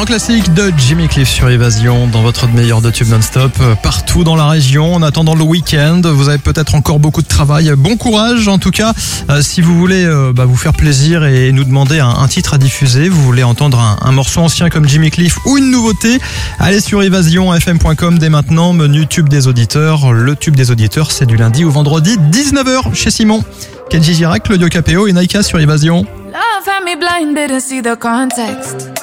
classique de Jimmy Cliff sur Évasion dans votre meilleur de tube non-stop partout dans la région. En attendant le week-end, vous avez peut-être encore beaucoup de travail. Bon courage en tout cas. Si vous voulez vous faire plaisir et nous demander un titre à diffuser, vous voulez entendre un morceau ancien comme Jimmy Cliff ou une nouveauté, allez sur évasionfm.com dès maintenant. Menu tube des auditeurs. Le tube des auditeurs, c'est du lundi au vendredi 19h chez Simon. Kenji Girac, Claudio Capéo et Naika sur Évasion. Love had me blind, didn't see the context.